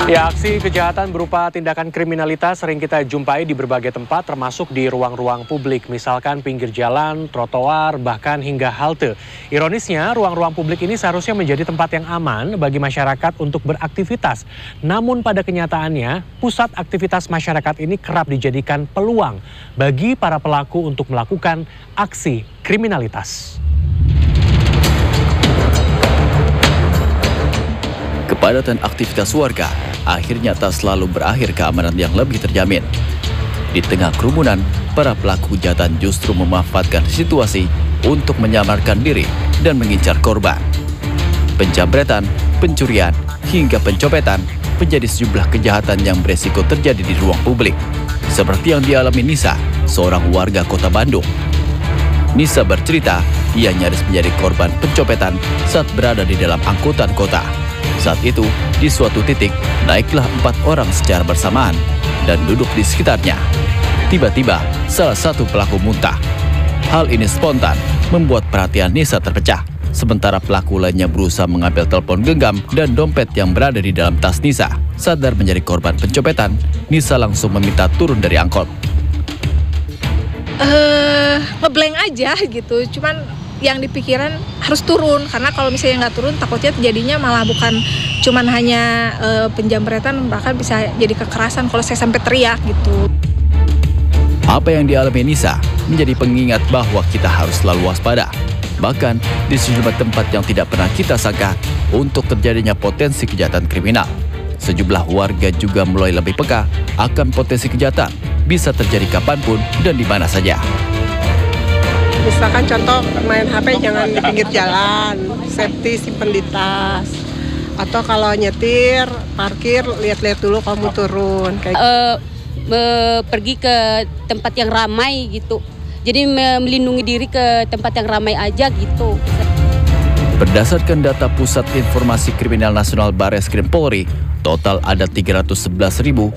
Ya, aksi kejahatan berupa tindakan kriminalitas sering kita jumpai di berbagai tempat termasuk di ruang-ruang publik, misalkan pinggir jalan, trotoar, bahkan hingga halte. Ironisnya, ruang-ruang publik ini seharusnya menjadi tempat yang aman bagi masyarakat untuk beraktivitas. Namun pada kenyataannya, pusat aktivitas masyarakat ini kerap dijadikan peluang bagi para pelaku untuk melakukan aksi kriminalitas. Kepadatan aktivitas warga akhirnya tak selalu berakhir keamanan yang lebih terjamin. Di tengah kerumunan, para pelaku kejahatan justru memanfaatkan situasi untuk menyamarkan diri dan mengincar korban. Penjamretan, pencurian, hingga pencopetan menjadi sejumlah kejahatan yang beresiko terjadi di ruang publik. Seperti yang dialami Nisa, seorang warga kota Bandung. Nisa bercerita, ia nyaris menjadi korban pencopetan saat berada di dalam angkutan kota. Saat itu, di suatu titik, naiklah 4 orang secara bersamaan dan duduk di sekitarnya. Tiba-tiba, salah satu pelaku muntah. Hal ini spontan membuat perhatian Nisa terpecah. Sementara pelaku lainnya berusaha mengambil telepon genggam dan dompet yang berada di dalam tas Nisa. Sadar menjadi korban pencopetan, Nisa langsung meminta turun dari angkot. Ngeblank aja gitu, cuman yang dipikiran harus turun, karena kalau misalnya nggak turun takutnya terjadinya malah bukan cuman hanya penjamretan, bahkan bisa jadi kekerasan kalau saya sampai teriak gitu. Apa yang dialami Nisa menjadi pengingat bahwa kita harus selalu waspada. Bahkan di sejumlah tempat yang tidak pernah kita sangka untuk terjadinya potensi kejahatan kriminal. Sejumlah warga juga mulai lebih peka akan potensi kejahatan bisa terjadi kapanpun dan di mana saja. Misalkan contoh main HP jangan di pinggir jalan, safety simpen di tas. Atau kalau nyetir, parkir, lihat-lihat dulu kamu turun. Pergi ke tempat yang ramai gitu. Jadi melindungi diri ke tempat yang ramai aja gitu. Berdasarkan data Pusat Informasi Kriminal Nasional Bareskrim Polri, total ada 311.832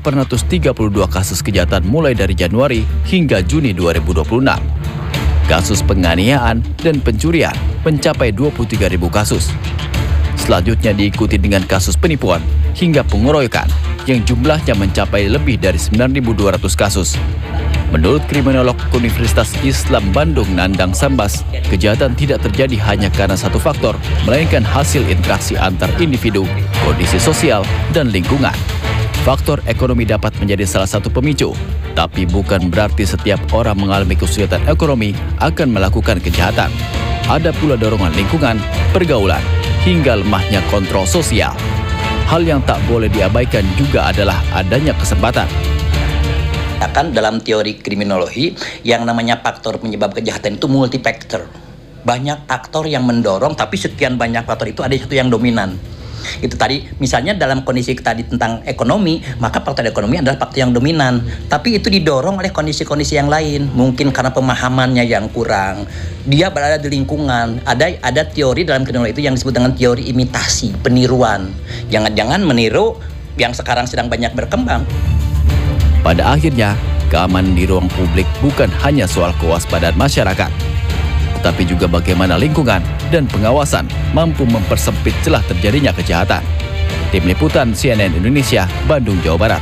kasus kejahatan mulai dari Januari hingga Juni 2026. Kasus penganiayaan dan pencurian mencapai 23.000 kasus. Selanjutnya diikuti dengan kasus penipuan hingga pengeroyokan yang jumlahnya mencapai lebih dari 9.200 kasus. Menurut kriminolog Universitas Islam Bandung Nandang Sambas, kejahatan tidak terjadi hanya karena satu faktor, melainkan hasil interaksi antar individu, kondisi sosial, dan lingkungan. Faktor ekonomi dapat menjadi salah satu pemicu, tapi bukan berarti setiap orang mengalami kesulitan ekonomi akan melakukan kejahatan. Ada pula dorongan lingkungan, pergaulan, hingga lemahnya kontrol sosial. Hal yang tak boleh diabaikan juga adalah adanya kesempatan. Akan dalam teori kriminologi, yang namanya faktor penyebab kejahatan itu multifaktor. Banyak faktor yang mendorong, tapi sekian banyak faktor itu ada satu yang dominan. Itu tadi, misalnya dalam kondisi tadi tentang ekonomi, maka faktor ekonomi adalah faktor yang dominan. Tapi itu didorong oleh kondisi-kondisi yang lain. Mungkin karena pemahamannya yang kurang. Dia berada di lingkungan. Ada teori dalam kriminologi itu yang disebut dengan teori imitasi, peniruan. Jangan-jangan meniru yang sekarang sedang banyak berkembang. Pada akhirnya, keamanan di ruang publik bukan hanya soal kewaspadaan masyarakat, tapi juga bagaimana lingkungan dan pengawasan mampu mempersempit celah terjadinya kejahatan. Tim Liputan CNN Indonesia, Bandung, Jawa Barat.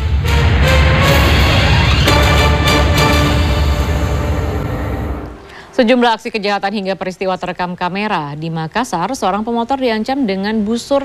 Sejumlah aksi kejahatan hingga peristiwa terekam kamera di Makassar, seorang pemotor diancam dengan busur